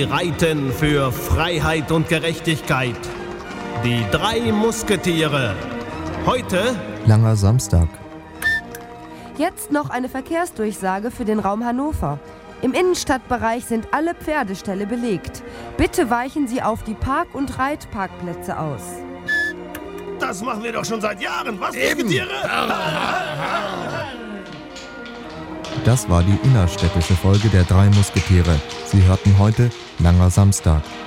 Sie reiten für Freiheit und Gerechtigkeit. Die 3 Musketiere. Heute Langer Samstag. Jetzt noch eine Verkehrsdurchsage für den Raum Hannover. Im Innenstadtbereich sind alle Pferdeställe belegt. Bitte weichen Sie auf die Park- und Reitparkplätze aus. Das machen wir doch schon seit Jahren. Was, Musketiere? Das war die innerstädtische Folge der 3 Musketiere. Sie hörten heute Langer Samstag.